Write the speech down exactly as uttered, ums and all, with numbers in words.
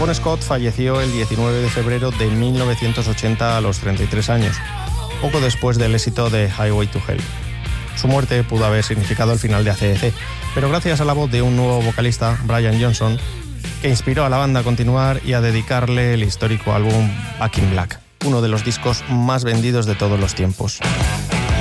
Bon Scott falleció el diecinueve de febrero de mil novecientos ochenta a los treinta y tres años, poco después del éxito de Highway to Hell. Su muerte pudo haber significado el final de A C D C, pero gracias a la voz de un nuevo vocalista, Brian Johnson, que inspiró a la banda a continuar y a dedicarle el histórico álbum Back in Black, uno de los discos más vendidos de todos los tiempos.